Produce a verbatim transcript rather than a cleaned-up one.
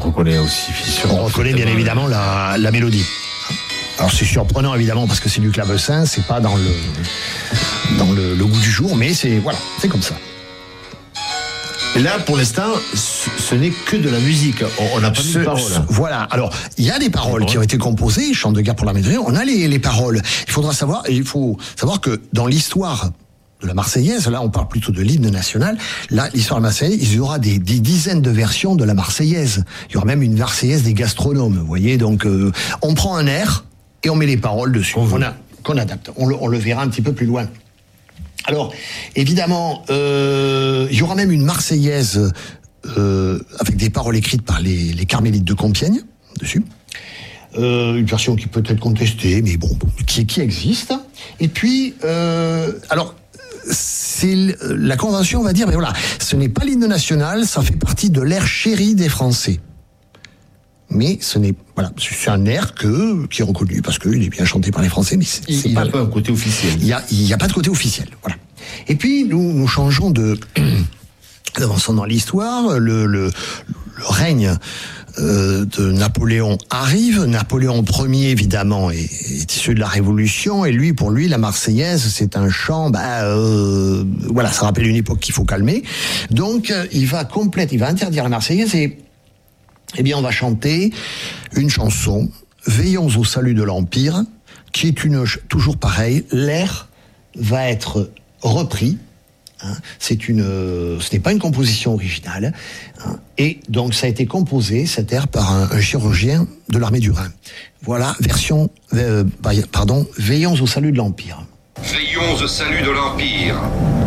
reconnaît aussi. On reconnaît bien évidemment la, la mélodie. Alors c'est surprenant évidemment parce que c'est du clavecin, c'est pas dans le dans le, le goût du jour, mais c'est voilà, c'est comme ça. Et là, pour l'instant, ce, ce n'est que de la musique. On n'a pas mis de paroles. Voilà. Alors, il y a des paroles qui ont été composées, Chant de guerre pour l'armée de terre. On a les, les paroles. Il faudra savoir, et il faut savoir que dans l'histoire de la Marseillaise, là, on parle plutôt de l'hymne national. Là, l'histoire de la Marseillaise, il y aura des, des dizaines de versions de la Marseillaise. Il y aura même une Marseillaise des gastronomes. Vous voyez, donc, euh, on prend un air et on met les paroles dessus. On a, qu'on adapte. On le, on le verra un petit peu plus loin. Alors, évidemment, euh, il y aura même une Marseillaise euh, avec des paroles écrites par les, les Carmélites de Compiègne, dessus. Euh, une version qui peut être contestée, mais bon, qui, qui existe. Et puis, euh, alors, c'est la Convention va dire, mais voilà, ce n'est pas l'hymne national, ça fait partie de l'air chéri des Français. Mais ce n'est voilà, c'est un air que qui est reconnu parce qu'il est bien chanté par les Français, mais c'est, il n'a pas, pas un côté officiel. Il y a il y a pas de côté officiel, voilà. Et puis nous nous changeons de avançons dans l'histoire, le le, le règne euh, de Napoléon arrive. Napoléon Ier évidemment est, est issu de la Révolution et lui pour lui la Marseillaise c'est un chant bah euh, voilà, ça rappelle une époque qu'il faut calmer. Donc il va complète, il va interdire la Marseillaise et eh bien, on va chanter une chanson, Veillons au salut de l'Empire, qui est une, toujours pareil, l'air va être repris, hein, c'est une, ce n'est pas une composition originale, hein, et donc ça a été composé, cet air, par un, un chirurgien de l'armée du Rhin. Voilà, version, euh, pardon, Veillons au salut de l'Empire. Veillons au salut de l'Empire.